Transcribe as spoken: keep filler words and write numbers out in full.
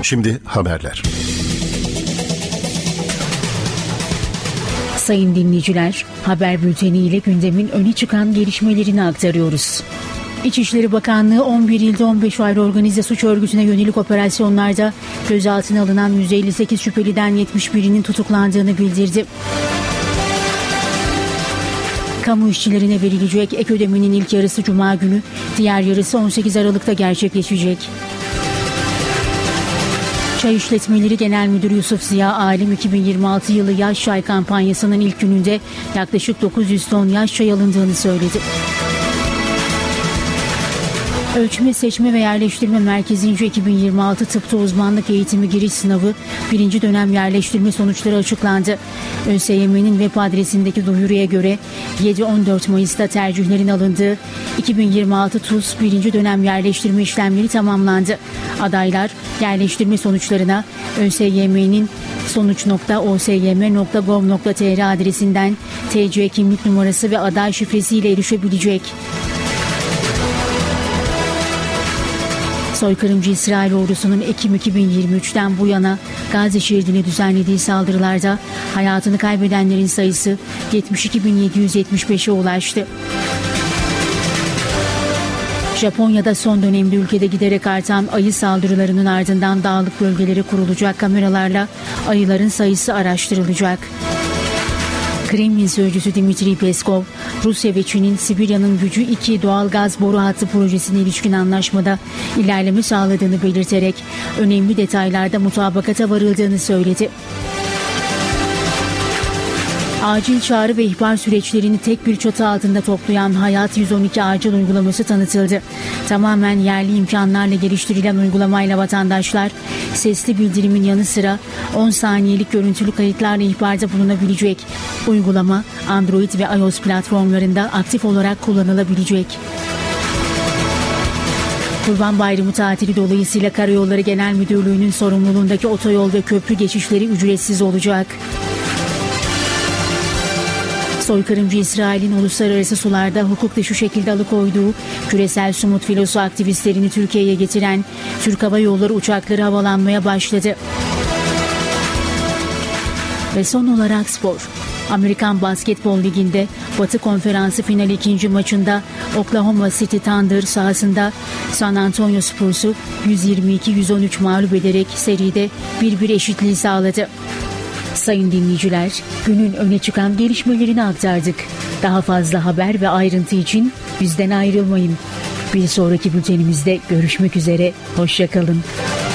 Şimdi haberler. Sayın dinleyiciler, haber bülteni ile gündemin öne çıkan gelişmelerini aktarıyoruz. İçişleri Bakanlığı on bir ilde on beş ayrı organize suç örgütüne yönelik operasyonlarda gözaltına alınan yüz elli sekiz şüpheliden yetmiş birinin tutuklandığını bildirdi. Kamu işçilerine verilecek ek ödemenin ilk yarısı Cuma günü, diğer yarısı on sekiz Aralık'ta gerçekleşecek. Çay İşletmeleri Genel Müdürü Yusuf Ziya Alim, iki bin yirmi altı yılı yaş çay kampanyasının ilk gününde yaklaşık dokuz yüz ton yaş çay alındığını söyledi. Ölçme, Seçme ve Yerleştirme Merkezi'nce iki bin yirmi altı Tıpta Uzmanlık Eğitimi Giriş Sınavı birinci dönem yerleştirme sonuçları açıklandı. ÖSYM'nin web adresindeki duyuruya göre yedi on dört Mayıs'ta tercihlerin alındığı iki bin yirmi altı TUS birinci dönem yerleştirme işlemleri tamamlandı. Adaylar yerleştirme sonuçlarına ÖSYM'nin sonuç nokta o s y m nokta gov nokta t r adresinden T C kimlik numarası ve aday şifresiyle erişebilecek. Soykırımcı İsrail ordusunun Ekim iki bin yirmi üçten bu yana Gazze şeridine düzenlediği saldırılarda hayatını kaybedenlerin sayısı yetmiş iki bin yedi yüz yetmiş beşe ulaştı. Japonya'da son dönemde ülkede giderek artan ayı saldırılarının ardından dağlık bölgelere kurulacak kameralarla ayıların sayısı araştırılacak. Kremlin sözcüsü Dmitri Peskov, Rusya ve Çin'in Sibirya'nın Gücü iki doğal gaz boru hattı projesine ilişkin anlaşmada ilerleme sağladığını belirterek önemli detaylarda mutabakata varıldığını söyledi. Acil çağrı ve ihbar süreçlerini tek bir çatı altında toplayan Hayat yüz on iki acil uygulaması tanıtıldı. Tamamen yerli imkanlarla geliştirilen uygulamayla vatandaşlar sesli bildirimin yanı sıra on saniyelik görüntülü kayıtlarla ihbarda bulunabilecek. Uygulama Android ve iOS platformlarında aktif olarak kullanılabilecek. Kurban Bayramı tatili dolayısıyla Karayolları Genel Müdürlüğü'nün sorumluluğundaki otoyol ve köprü geçişleri ücretsiz olacak. Soykırımcı İsrail'in uluslararası sularda hukuk dışı şekilde alıkoyduğu küresel sumut filosu aktivistlerini Türkiye'ye getiren Türk Hava Yolları uçakları havalanmaya başladı. Ve son olarak spor. Amerikan Basketbol Ligi'nde Batı Konferansı finali ikinci maçında Oklahoma City Thunder sahasında San Antonio Spurs'u yüz yirmi iki yüz on üç mağlup ederek seride bir bir eşitliği sağladı. Sayın dinleyiciler, günün öne çıkan gelişmelerini aktardık. Daha fazla haber ve ayrıntı için bizden ayrılmayın. Bir sonraki bültenimizde görüşmek üzere. Hoşça kalın.